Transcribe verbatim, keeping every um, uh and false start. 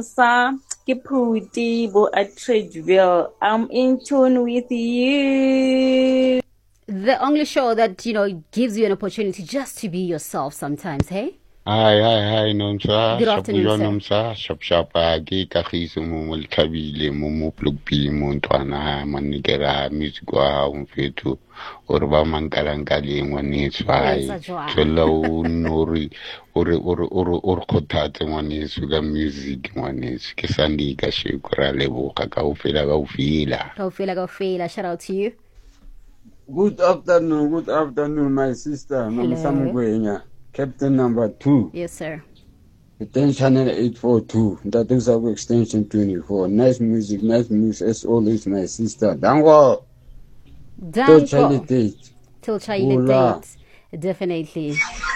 Sa ke Phuti bo Atteridgeville. I'm in tune with you. The only show that, you know, gives you an opportunity just to be yourself sometimes, hey? Hi, hi, hi, Nomsa. Good afternoon, Shabuya sir. Nomsa. Shap shap agi kagiso mo mulkabile mo mo plugbi mo ntwana manigera music wa umfetu orba mankalangali ngwani swai tsola o nori ore ore ore ore khotate ngwani suga music ngwani ke sandi ka shekura leboga ka o fela ka o fela Ka o fela ka o fela. Shout out to you. Good afternoon, good afternoon, my sister. Nomsa Captain number two. Yes, sir. Attention channel eight four two. That is our extension twenty-four. Nice music, nice music. As always, my sister. Dango. Till Charlie Danko. Date. Till Charlie Hola. Date. Definitely.